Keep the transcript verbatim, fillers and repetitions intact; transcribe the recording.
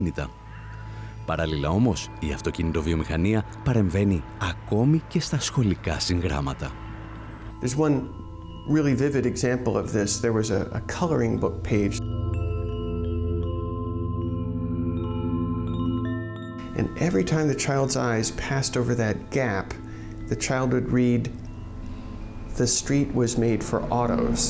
Παράλληλα όμως, η αυτοκινητοβιομηχανία παρεμβαίνει ακόμη και στα σχολικά συγγράμματα. There's one really vivid example of this. There was a, a coloring book page. And every time the child's eyes passed over that gap, the child would read, "The street was made for autos."